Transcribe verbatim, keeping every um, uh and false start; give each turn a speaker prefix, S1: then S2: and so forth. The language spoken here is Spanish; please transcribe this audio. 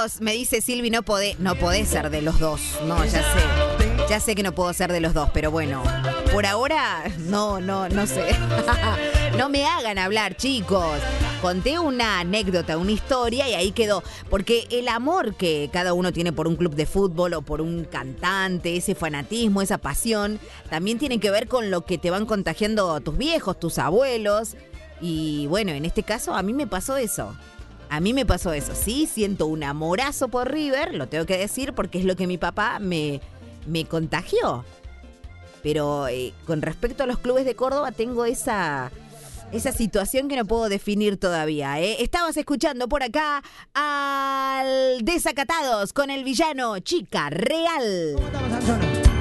S1: chicos, me dice Silvi, no podés, no podés ser de los dos. No, ya sé. Ya sé que no puedo ser de los dos, pero bueno, por ahora no, no, no sé. No me hagan hablar, chicos. Conté una anécdota, una historia y ahí quedó. Porque el amor que cada uno tiene por un club de fútbol o por un cantante, ese fanatismo, esa pasión, también tiene que ver con lo que te van contagiando tus viejos, tus abuelos. Y bueno, en este caso a mí me pasó eso. A mí me pasó eso. Sí, siento un amorazo por River, lo tengo que decir porque es lo que mi papá me, me contagió. Pero eh, con respecto a los clubes de Córdoba tengo esa... Esa situación que no puedo definir todavía, ¿eh? Estabas escuchando por acá al Desacatados con el villano Chica Real.
S2: ¿Cómo estamos, Anzona?